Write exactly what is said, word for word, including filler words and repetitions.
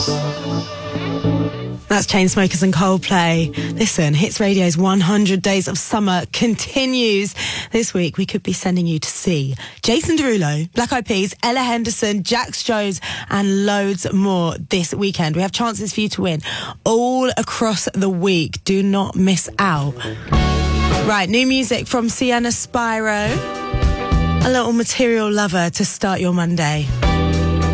That's Chainsmokers and Coldplay. Listen, Hits Radio's one hundred Days of Summer continues. This week, we could be sending you to see Jason Derulo, Black Eyed Peas, Ella Henderson, Jax Jones, and loads more this weekend. We have chances for you to win all across the week. Do not miss out. Right, new music from Sienna Spyro. A little Material Lover to start your Monday.